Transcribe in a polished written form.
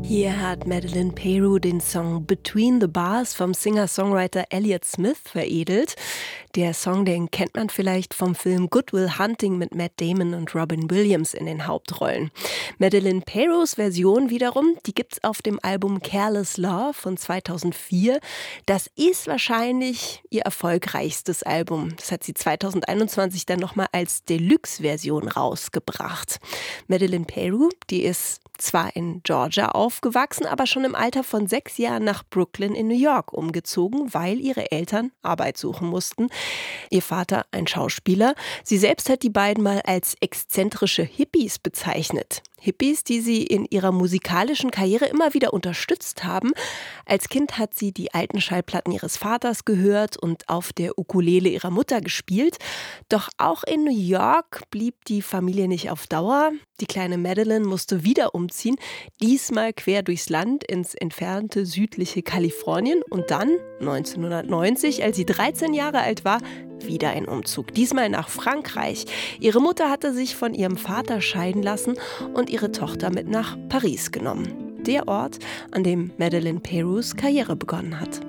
Hier hat Madeleine Peyroux den Song Between the Bars vom Singer-Songwriter Elliott Smith veredelt. Der Song, den kennt man vielleicht vom Film Good Will Hunting mit Matt Damon und Robin Williams in den Hauptrollen. Madeleine Peyrouxs Version wiederum, die gibt's auf dem Album Careless Love von 2004. Das ist wahrscheinlich ihr erfolgreichstes Album. Das hat sie 2021 dann nochmal als Deluxe-Version rausgebracht. Madeleine Peyroux, die ist zwar in Georgia aufgewachsen, aber schon im Alter von 6 Jahren nach Brooklyn in New York umgezogen, weil ihre Eltern Arbeit suchen mussten. Ihr Vater ein Schauspieler. Sie selbst hat die beiden mal als exzentrische Hippies bezeichnet. Hippies, die sie in ihrer musikalischen Karriere immer wieder unterstützt haben. Als Kind hat sie die alten Schallplatten ihres Vaters gehört und auf der Ukulele ihrer Mutter gespielt. Doch auch in New York blieb die Familie nicht auf Dauer. Die kleine Madeleine musste wieder umziehen, diesmal quer durchs Land ins entfernte südliche Kalifornien und dann 1990, als sie 13 Jahre alt war, wieder ein Umzug, diesmal nach Frankreich. Ihre Mutter hatte sich von ihrem Vater scheiden lassen und ihre Tochter mit nach Paris genommen. Der Ort, an dem Madeleine Peyrouxs Karriere begonnen hat.